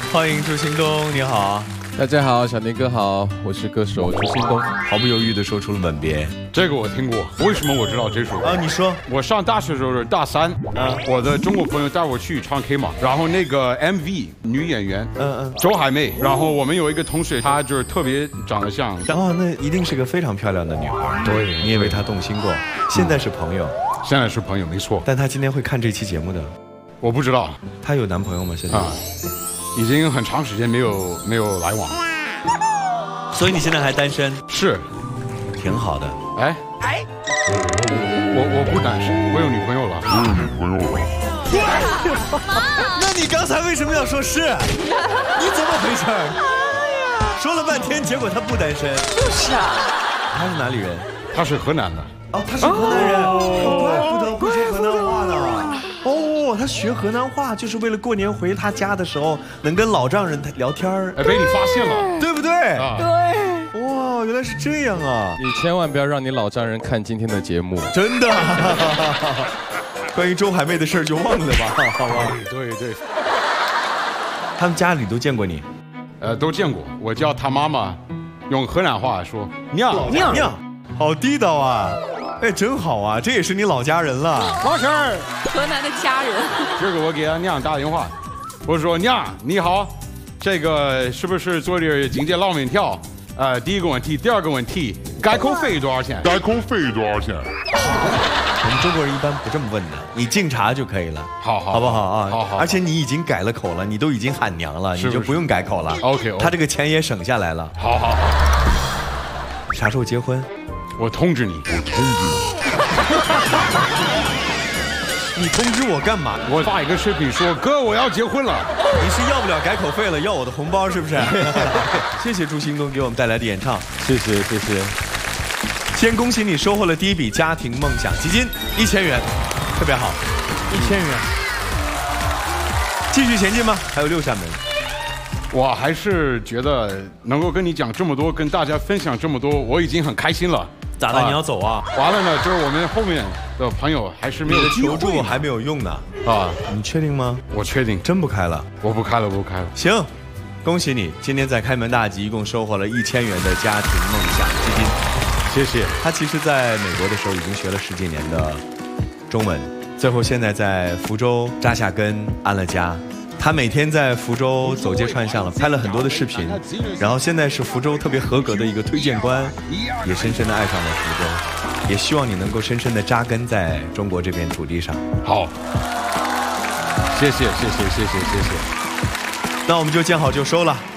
欢迎朱兴东，你好。 大家好，小林哥好，我是歌手朱兴东。 毫不犹豫地说出了吻别。 这个我听过，为什么我知道这首歌？ 你说。 我上大学的时候是大3，我的中国朋友带我去唱 K 嘛，然后那个 MV 女演员，周海媚，然后我们有一个同学，她就是特别长得像。 哦，那一定是个非常漂亮的女孩。 对， 你也为她动心过，现在是朋友。 现在是朋友，没错。 但她今天会看这期节目的。 我不知道。 她有男朋友吗？现在？ 已经很长时间没有来往。 所以你现在还单身？ 是， 挺好的。 我不单身，我有女朋友了。 那你刚才为什么要说是？你怎么回事？说了半天，结果他不单身。 就是啊。 他是哪里人？ 他是河南的。 哦，他是河南人，怪不得会说河南话呢。哦，他学河南话就是为了过年回他家的时候能跟老丈人聊天儿。 被你发现了， 对不对？ 对。 哇，原来是这样啊！ 你千万不要让你老丈人看今天的节目， 真的。关于周海媚的事儿就忘了吧，好吧？ 对。 他们家里都见过你？ 都见过。我叫他妈妈，用河南话说娘，好地道啊！真好啊，这也是你老家人了。 王婶儿， 河南的家人。 今儿个我给俺娘打电话，我说娘你好，这个是不是做点京街老面条？第一个问题，第二个问题，改口费多少钱？ 我们中国人一般不这么问的，你敬茶就可以了。好不好啊？好。而且你已经改了口了，你都已经喊娘了，你就不用改口了。 OK。 他这个钱也省下来了。好。啥时候结婚？ 我通知你。 你通知我干嘛？ 我发一个视频说哥我要结婚了。 你是要不了改口费了，要我的红包是不是？谢谢朱兴东给我们带来的演唱， 谢谢。 先恭喜你收获了第一笔家庭梦想基金1000元，特别好，1000元。继续前进吗？还有6扇门。 我还是觉得能够跟你讲这么多，跟大家分享这么多，我已经很开心了。 咋的？你要走啊？ 完了呢，就是我们后面的朋友还是没有求助，还没有用呢。你确定吗？ 我确定， 真不开了。 我不开了。 行，恭喜你，今天在开门大吉一共收获了1000元的家庭梦想基金。谢谢。他其实在美国的时候已经学了10几年的中文，最后现在在福州扎下根安了家。他每天在福州走街串巷了，拍了很多的视频，然后现在是福州特别合格的一个推荐官，也深深的爱上了福州，也希望你能够深深的扎根在中国这片土地上。 好，谢谢。 那我们就见好就收了。